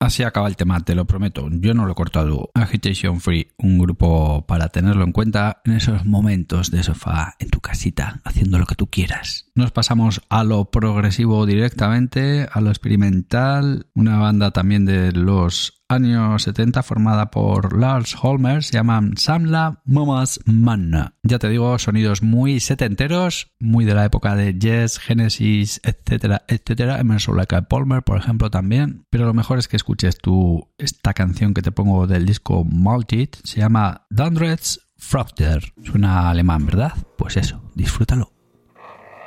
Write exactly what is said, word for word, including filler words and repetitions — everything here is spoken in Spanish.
Así acaba el tema, te lo prometo. Yo no lo he cortado. Agitation Free, un grupo para tenerlo en cuenta en esos momentos de sofá en tu casita, haciendo lo que tú quieras. Nos pasamos a lo progresivo directamente, a lo experimental. Una banda también de los años setenta formada por Lars Holmer, se llaman Samla Mamas Man. Ya te digo, sonidos muy setenteros, muy de la época de Yes, Genesis, etcétera, etcétera. Emerson Lake Palmer, por ejemplo, también. Pero lo mejor es que escuches tú esta canción que te pongo del disco Malted. Se llama Dandrets Frafter. Suena alemán, ¿verdad? Pues eso, disfrútalo.